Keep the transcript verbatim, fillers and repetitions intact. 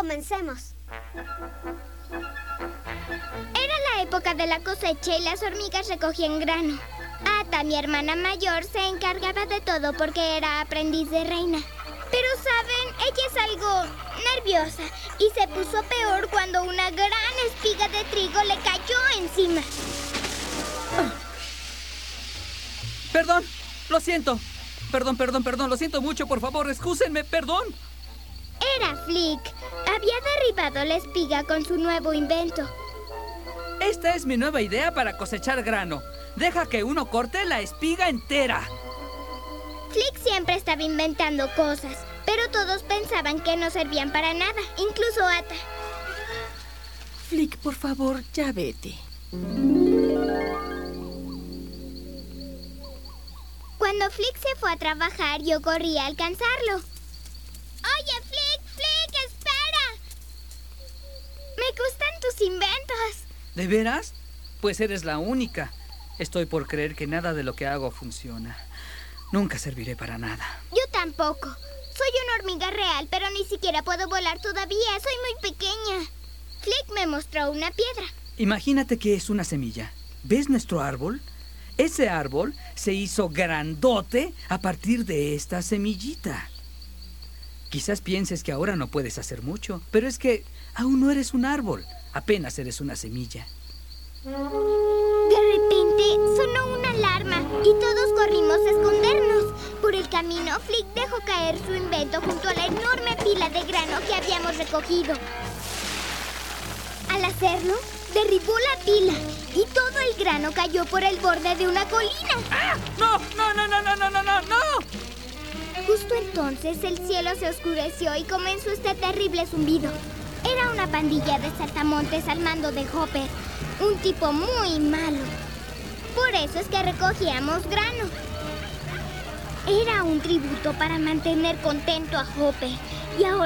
comencemos. Era la época de la cosecha y las hormigas recogían grano. Ata, mi hermana mayor, se encargaba de todo porque era aprendiz de reina. Pero, ¿saben? Ella es algo nerviosa y se puso peor cuando una gran espiga de trigo le cayó encima. Ah. Perdón, lo siento. Perdón, perdón, perdón, lo siento mucho, por favor, excúsenme, perdón. Era Flick. Había derribado la espiga con su nuevo invento. Esta es mi nueva idea para cosechar grano. Deja que uno corte la espiga entera. Flick siempre estaba inventando cosas, pero todos pensaban que no servían para nada, incluso Ata. Flick, por favor, ya vete. Cuando Flick se fue a trabajar, yo corrí a alcanzarlo. ¡Oye, Flick! ¡Flick, espera! Me gustan tus inventos. ¿De veras? Pues eres la única. Estoy por creer que nada de lo que hago funciona. Nunca serviré para nada. Yo tampoco. Soy una hormiga real, pero ni siquiera puedo volar todavía. Soy muy pequeña. Flick me mostró una piedra. Imagínate que es una semilla. ¿Ves nuestro árbol? Ese árbol se hizo grandote a partir de esta semillita. Quizás pienses que ahora no puedes hacer mucho, pero es que aún no eres un árbol. Apenas eres una semilla. De repente sonó una alarma y todos corrimos a escondernos. Por el camino, Flick dejó caer su invento junto a la enorme pila de grano que habíamos recogido. Al hacerlo, derribó la pila y todo el grano cayó por el borde de una colina. ¡Ah! ¡No! ¡No, no, no, no, no, no, no! ¡No! Justo entonces el cielo se oscureció y comenzó este terrible zumbido. Era una pandilla de saltamontes al mando de Hopper, un tipo muy malo. Por eso es que recogíamos grano. Era un tributo para mantener contento a Hopper y ahora